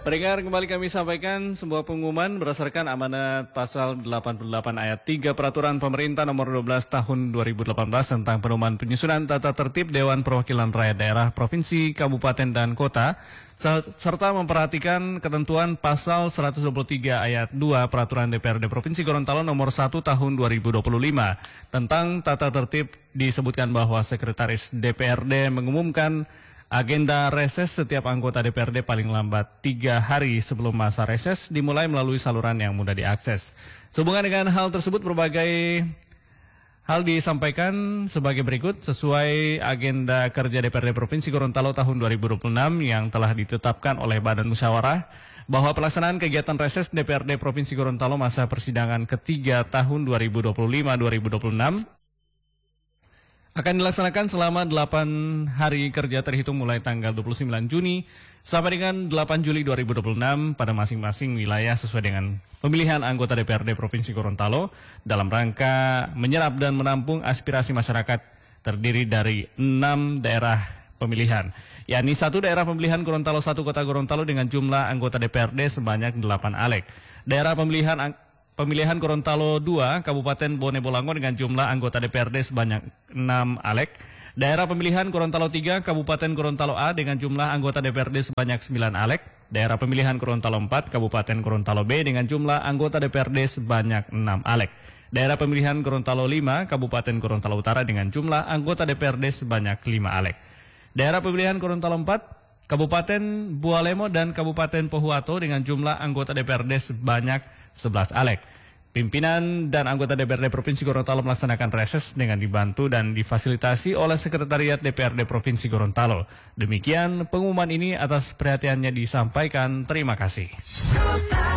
Pendengar, kembali kami sampaikan sebuah pengumuman berdasarkan amanat pasal 88 ayat 3 Peraturan Pemerintah nomor 12 tahun 2018 tentang pedoman penyusunan tata tertib Dewan Perwakilan Rakyat Daerah Provinsi, Kabupaten, dan Kota, serta memperhatikan ketentuan pasal 123 ayat 2 Peraturan DPRD Provinsi Gorontalo nomor 1 tahun 2025 tentang tata tertib. Disebutkan bahwa Sekretaris DPRD mengumumkan agenda reses setiap anggota DPRD paling lambat 3 hari sebelum masa reses dimulai melalui saluran yang mudah diakses. Sehubungan dengan hal tersebut, berbagai hal disampaikan sebagai berikut sesuai agenda kerja DPRD Provinsi Gorontalo tahun 2026 yang telah ditetapkan oleh Badan Musyawarah, bahwa pelaksanaan kegiatan reses DPRD Provinsi Gorontalo masa persidangan ketiga tahun 2025-2026 akan dilaksanakan selama 8 hari kerja terhitung mulai tanggal 29 Juni sampai dengan 8 Juli 2026 pada masing-masing wilayah sesuai dengan pemilihan anggota DPRD Provinsi Gorontalo dalam rangka menyerap dan menampung aspirasi masyarakat terdiri dari 6 daerah pemilihan, yakni 1 daerah pemilihan Gorontalo 1 Kota Gorontalo dengan jumlah anggota DPRD sebanyak 8 alek. Daerah pemilihan Gorontalo 2, Kabupaten Bone Bolango dengan jumlah anggota DPRD sebanyak 6 alek. Daerah pemilihan Gorontalo 3, Kabupaten Gorontalo A dengan jumlah anggota DPRD sebanyak 9 alek. Daerah pemilihan Gorontalo 4, Kabupaten Gorontalo B dengan jumlah anggota DPRD sebanyak 6 alek. Daerah pemilihan Gorontalo 5, Kabupaten Gorontalo Utara dengan jumlah anggota DPRD sebanyak 5 alek. Daerah pemilihan Gorontalo 4, Kabupaten Bualemo dan Kabupaten Pohuwato dengan jumlah anggota DPRD sebanyak 11 alek. Pimpinan dan anggota DPRD Provinsi Gorontalo melaksanakan reses dengan dibantu dan difasilitasi oleh Sekretariat DPRD Provinsi Gorontalo. Demikian pengumuman ini, atas perhatiannya disampaikan. Terima kasih.